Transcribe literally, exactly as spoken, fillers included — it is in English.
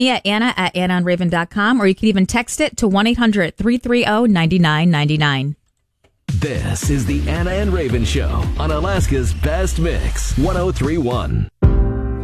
Yeah, Anna at anna and raven dot com, or you can even text it to one eight hundred three three zero nine nine nine nine. This is the Anna and Raven Show on Alaska's Best Mix, one oh three point one.